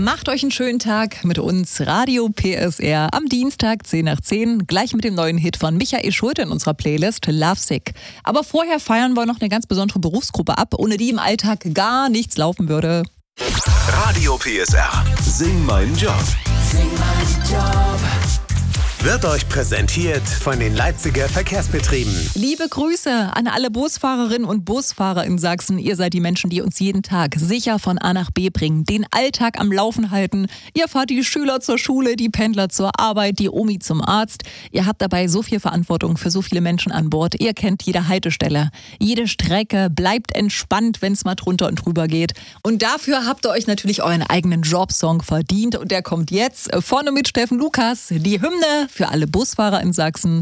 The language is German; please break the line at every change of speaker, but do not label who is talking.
Macht euch einen schönen Tag mit uns, Radio PSR, am Dienstag 10 nach 10, gleich mit dem neuen Hit von Michael Schulte in unserer Playlist Lovesick. Aber vorher feiern wir noch eine ganz besondere Berufsgruppe ab, ohne die im Alltag gar nichts laufen würde.
Radio PSR, sing meinen Job. Sing meinen Job. Wird euch präsentiert von den Leipziger Verkehrsbetrieben.
Liebe Grüße an alle Busfahrerinnen und Busfahrer in Sachsen. Ihr seid die Menschen, die uns jeden Tag sicher von A nach B bringen, den Alltag am Laufen halten. Ihr fahrt die Schüler zur Schule, die Pendler zur Arbeit, die Omi zum Arzt. Ihr habt dabei so viel Verantwortung für so viele Menschen an Bord. Ihr kennt jede Haltestelle, jede Strecke. Bleibt entspannt, wenn es mal drunter und drüber geht. Und dafür habt ihr euch natürlich euren eigenen Jobsong verdient. Und der kommt jetzt vorne mit Steffen Lukas, die Hymne für alle Busfahrer in Sachsen.